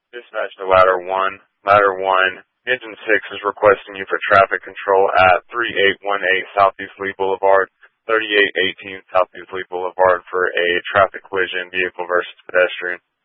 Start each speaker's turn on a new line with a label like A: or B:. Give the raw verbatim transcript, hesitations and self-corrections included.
A: Dispatch to Ladder one. Ladder one, Engine six is requesting you for traffic control at thirty-eight eighteen Southeast Lee Boulevard, thirty-eight eighteen Southeast Lee Boulevard for a traffic collision, vehicle versus pedestrian.